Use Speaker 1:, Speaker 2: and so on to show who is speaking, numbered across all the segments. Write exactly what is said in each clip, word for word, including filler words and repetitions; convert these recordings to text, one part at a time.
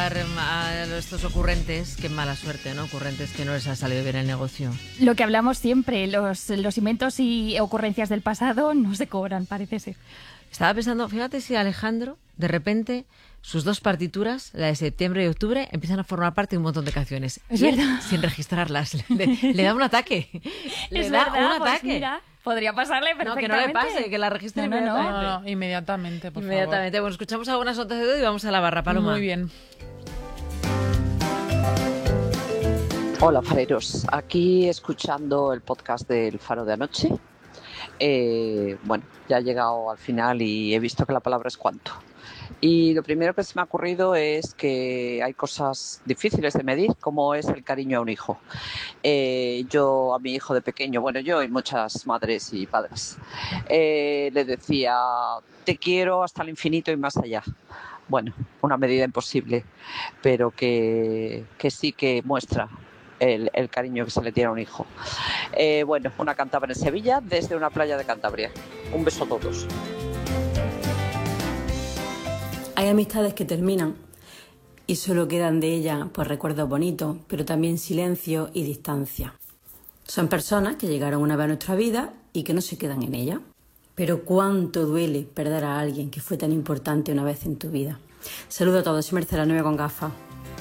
Speaker 1: ayudar a estos ocurrentes. Qué mala suerte, ¿no? Ocurrentes que no les ha salido bien el negocio.
Speaker 2: Lo que hablamos siempre, los, los inventos y ocurrencias del pasado no se cobran, parece ser.
Speaker 1: Estaba pensando, fíjate si Alejandro, de repente, sus dos partituras, la de septiembre y octubre, empiezan a formar parte de un montón de canciones.
Speaker 2: Es
Speaker 1: y él,
Speaker 2: verdad.
Speaker 1: sin registrarlas. Le, le da un ataque. Le
Speaker 2: es
Speaker 1: da
Speaker 2: verdad,
Speaker 1: un
Speaker 2: pues
Speaker 1: ataque.
Speaker 2: mira, podría pasarle perfectamente.
Speaker 1: No, que no le pase, que la registre
Speaker 2: no, no, no.
Speaker 1: inmediatamente.
Speaker 3: No, no, inmediatamente, por
Speaker 1: Inmediatamente.
Speaker 3: favor.
Speaker 1: Bueno, escuchamos algunas notas de dedo y vamos a la barra, Paloma.
Speaker 3: Muy bien.
Speaker 4: Hola, fareros. Aquí escuchando el podcast del Faro de anoche. Eh, bueno, ya he llegado al final y he visto que la palabra es cuánto. Y lo primero que se me ha ocurrido es que hay cosas difíciles de medir, como es el cariño a un hijo. Eh, yo a mi hijo de pequeño, bueno, yo y muchas madres y padres, eh, le decía, te quiero hasta el infinito y más allá. Bueno, una medida imposible, pero que, que sí que muestra el, el cariño que se le tiene a un hijo. Eh, bueno, una cántabra en Sevilla desde una playa de Cantabria. Un beso a todos.
Speaker 5: Hay amistades que terminan y solo quedan de ellas pues recuerdos bonitos, pero también silencio y distancia. Son personas que llegaron una vez a nuestra vida y que no se quedan en ella. Pero cuánto duele perder a alguien que fue tan importante una vez en tu vida. Saludo a todos, soy Mercedes Nueve con gafas.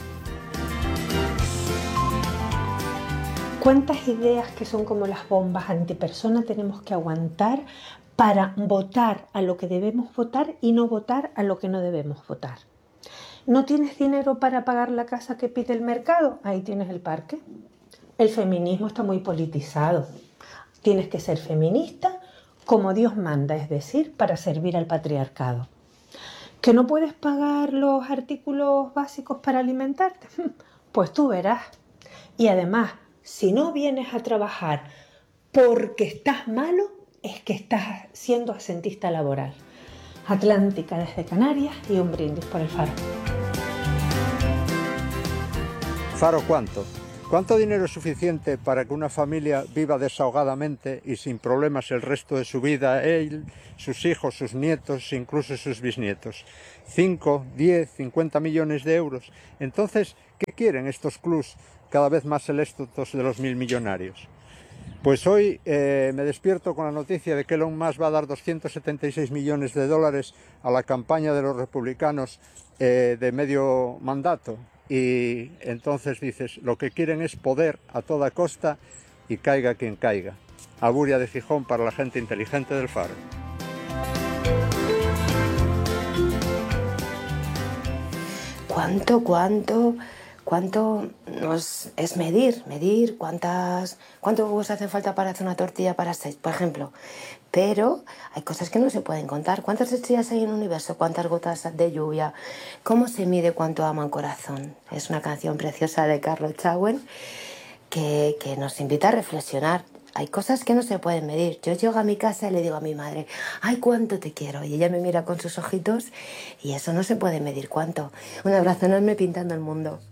Speaker 6: ¿Cuántas ideas que son como las bombas antipersona tenemos que aguantar para votar a lo que debemos votar y no votar a lo que no debemos votar? ¿No tienes dinero para pagar la casa que pide el mercado? Ahí tienes el parque. El feminismo está muy politizado. Tienes que ser feminista como Dios manda, es decir, para servir al patriarcado. ¿Que no puedes pagar los artículos básicos para alimentarte? Pues tú verás. Y además, si no vienes a trabajar porque estás malo, es que estás siendo asentista laboral. Atlántica desde Canarias y un brindis por el Faro.
Speaker 7: Faro, ¿cuánto? ¿Cuánto dinero es suficiente para que una familia viva desahogadamente y sin problemas el resto de su vida, él, sus hijos, sus nietos, incluso sus bisnietos? ¿cinco, diez, cincuenta millones de euros? Entonces, ¿qué quieren estos clubs cada vez más selectos de los mil millonarios? Pues hoy eh, me despierto con la noticia de que Elon Musk va a dar doscientos setenta y seis millones de dólares a la campaña de los republicanos eh, de medio mandato. Y entonces dices, lo que quieren es poder a toda costa y caiga quien caiga. Aburia de Gijón para la gente inteligente del Faro.
Speaker 8: ¿Cuánto, cuánto, cuánto nos es medir? Medir cuántas, cuántos huevos hace falta para hacer una tortilla para seis, por ejemplo. Pero hay cosas que no se pueden contar. ¿Cuántas estrellas hay en el universo? ¿Cuántas gotas de lluvia? ¿Cómo se mide cuánto ama un corazón? Es una canción preciosa de Carlos Chauen que, que nos invita a reflexionar. Hay cosas que no se pueden medir. Yo llego a mi casa y le digo a mi madre, ¡ay, cuánto te quiero! Y ella me mira con sus ojitos y eso no se puede medir cuánto. Un abrazo enorme pintando el mundo.